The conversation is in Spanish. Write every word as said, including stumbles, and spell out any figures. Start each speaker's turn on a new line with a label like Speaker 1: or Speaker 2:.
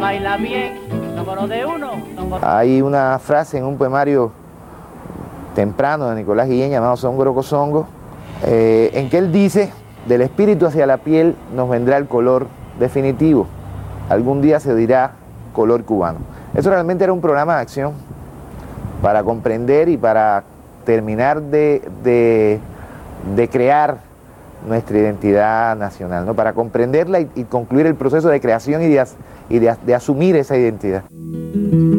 Speaker 1: Baila bien, número de uno. Número...
Speaker 2: Hay una frase en un poemario temprano de Nicolás Guillén llamado Songo Rocosongo, eh, en que él dice: del espíritu hacia la piel nos vendrá el color definitivo. Algún día se dirá color cubano. Eso realmente era un programa de acción para comprender y para terminar de, de, de crear nuestra identidad nacional, ¿no? Para comprenderla y, y concluir el proceso de creación y de, y de, de asumir esa identidad.